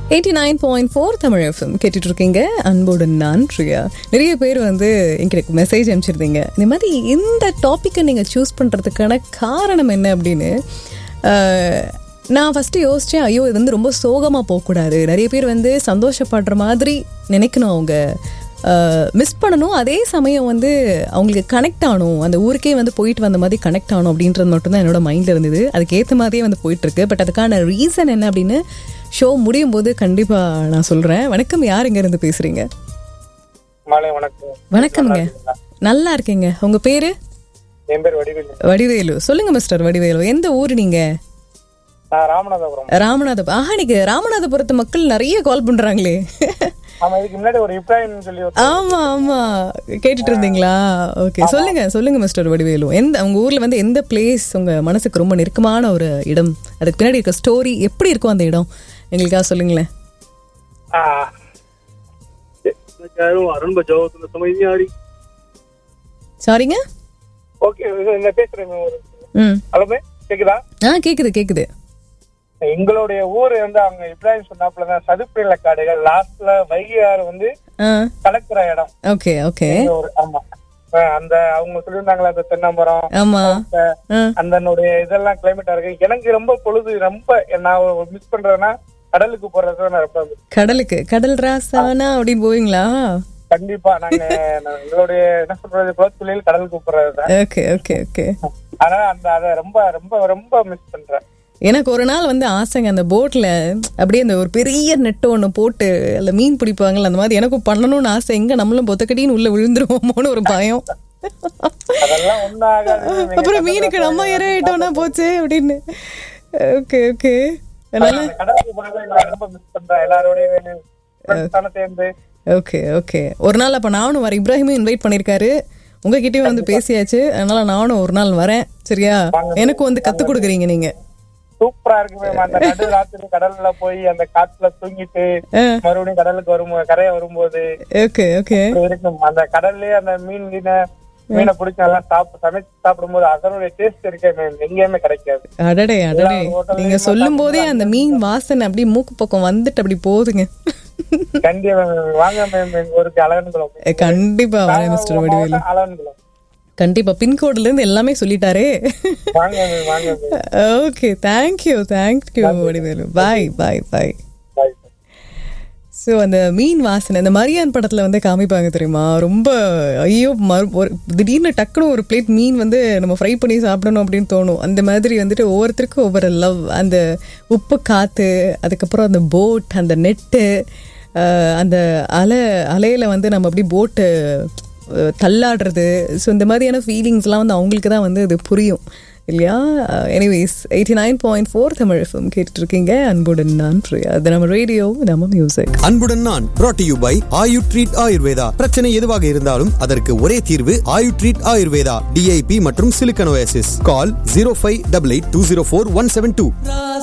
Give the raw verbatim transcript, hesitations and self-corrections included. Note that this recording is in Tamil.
Eighty nine point four Tamil FM கேட்டுட்டு இருக்கீங்க. அன்போடு நான் பிரியா. நிறைய பேர் வந்து எங்களுக்கு மெசேஜ் அனுப்பிச்சிருந்தீங்க, இந்த மாதிரி இந்த டாப்பிக்கை நீங்கள் சூஸ் பண்ணுறதுக்கான காரணம் என்ன அப்படின்னு. நான் ஃபஸ்ட்டு யோசித்தேன், ஐயோ இது வந்து ரொம்ப சோகமாக போகக்கூடாது, நிறைய பேர் வந்து சந்தோஷப்படுற மாதிரி நினைக்கணும், அவங்க மிஸ் பண்ணணும், அதே சமயம் வந்து அவங்களுக்கு கனெக்ட் ஆகணும், அந்த ஊருக்கே வந்து போயிட்டு வந்த மாதிரி கனெக்ட் ஆகணும் அப்படின்றது மட்டும்தான் என்னோட மைண்டில் இருந்தது. அதுக்கேற்ற மாதிரியே வந்து போயிட்டுருக்கு. பட் அதுக்கான ரீசன் என்ன அப்படின்னு ஷோ முடியும் போது கண்டிப்பாக நான் சொல்கிறேன். வணக்கம், யார் இங்க இருந்து பேசுகிறீங்க? வணக்கம்ங்க, நல்லா இருக்கீங்க. உங்கள் பேர்? என் பேர் வடிவேலு. வடிவேலு, சொல்லுங்க மிஸ்டர் வடிவேலு, எந்த ஊர் நீங்கள்? ராமநாதபுரம். ராமநாதபுரம். ஆஹா, நீங்க ராமநாதபுரத்து மக்கள் நிறைய கால் பண்றாங்களே. ஆமா ஆமா, கேட்டுட்டு இருந்தீங்களா? ஓகே, சொல்லுங்க சொல்லுங்க மிஸ்டர் வடிவேலு, எந்த உங்க ஊர்ல வந்து எந்த பிளேஸ் உங்க மனசுக்கு ரொம்ப நெருக்கமான ஒரு இடம், அதுக்கு பின்னாடி இருக்க ஸ்டோரி எப்படி இருக்கும் அந்த இடம், எங்களுக்காக சொல்லுங்களேன். சாரிங்க. ஓகே, கேக்குதா? ஆ, கேக்குது கேக்குது. எங்களுடைய ஊர் வந்து அவங்க இப்ராஹிம் சொன்னாப்லதான் சதுப்பு நில காடுகள், லாஸ்ட்ல வைகை ஆறு வந்து கலக்கிற இடம். Okay okay. ஆமா, அந்த அவங்க சொல்லியிருந்தாங்களா அந்த தென்னமரம், ஆமா, அந்த இதெல்லாம் கிளைமேட்டா இருக்கு. எனக்கு ரொம்ப பொழுது ரொம்ப நான் மிஸ் பண்றேன்னா கடலுக்கு போறது. நான் ரொம்ப கடலுக்கு, கடல் ராசானா அப்படின்னு போவீங்களா? கண்டிப்பா. நாங்க எங்களுடைய என்ன சொல்றது குளத்தொழில் கடலுக்கு போறது. Okay okay okay. ஆனா அந்த அதை ரொம்ப ரொம்ப ரொம்ப மிஸ் பண்றேன். எனக்கு ஒரு நாள் வந்து ஆசைங்க, அந்த போட்ல அப்படியே அந்த ஒரு பெரிய நெட்டை ஒன்று போட்டு அதில் மீன் பிடிப்பாங்கல்ல, அந்த மாதிரி எனக்கும் பண்ணணும்னு ஆசை. எங்க நம்மளும் பொத்தக்கடின்னு உள்ள விழுந்துருவோமோன்னு ஒரு பயம். அப்புறம் மீனுக்கு நம்ம இறையிட்டோம்னா போச்சு அப்படின்னு. Okay okay. Okay okay. ஒரு நாள் அப்ப நானும் வரேன். இப்ராஹிமும் இன்வைட் பண்ணிருக்காரு, உங்ககிட்டயும் வந்து பேசியாச்சு. அதனால நானும் ஒரு நாள் வரேன், சரியா? எனக்கும் வந்து கத்து கொடுக்குறீங்க நீங்க. சூப்பரா இருக்கு. அந்த நடு ராத்திரி கடல்ல போய் அந்த காத்துல தூங்கிட்டு மறுபடியும் கடலுக்கு வரும் கரையை வரும்போது இருக்கும். அந்த கடல்லயே அந்த மீன் மீனை பிடிச்சி நல்லா சாப்பிட்டு சமைச்சு சாப்பிடும் போது அதனுடைய டேஸ்ட் இருக்கே எங்கேயுமே கிடைக்காது. அடடே அடடே, நீங்க சொல்லும் போதே அந்த மீன் வாசனை அப்படி மூக்கு பக்கம் வந்துட்டு அப்படி போகுதுங்க. கண்டிப்பா வாங்க மேம், எங்க ஊருக்கு அழகன்குளம். கண்டிப்பா வரேன் மிஸ்டர் வடிவேலு, அழகன்குளம். கண்டிப்பா. பின்கோட்ல இருந்து எல்லாமே சொல்லிட்டாரே. Okay, thank you thank you Vadivelu. பாய் பாய் பாய். ஸோ அந்த மீன் வாசனை அந்த மரியான் படத்தில் வந்து காமிப்பாங்க தெரியுமா, ரொம்ப ஐயோ மறு திடீர்னு டக்குன்னு ஒரு பிளேட் மீன் வந்து நம்ம ஃப்ரை பண்ணி சாப்பிடணும் அப்படின்னு தோணும். அந்த மாதிரி வந்துட்டு ஒவ்வொருத்தருக்கும் ஒவ்வொரு லவ். அந்த உப்பு காற்று, அதுக்கப்புறம் அந்த போட், அந்த நெட்டு, அந்த அலை அலையில் வந்து நம்ம அப்படி போட்டு தள்ளாடுறது. ஸோ இந்த மாதிரியான ஃபீலிங்ஸ்லாம் வந்து அவங்களுக்கு தான் வந்து அது புரியும் இல்லையா? Anyways, eighty nine point four Tamil FM கேட்டுட்டு இருக்கீங்க. அன்புடன் நான் பிரியா. அது நம்ம ரேடியோ, நம்ம மியூசிக். அன்புடன் நான் brought to you by Ayu treat Ayurveda. பிரச்சனை எதுவாக இருந்தாலும் அதற்கு ஒரே தீர்வு ஆயு ட்ரீட் ஆயுர்வேதா. டிஐபி மற்றும் சிலிக்கனோசிஸ். கால் zero five eight eight two zero four one seven two.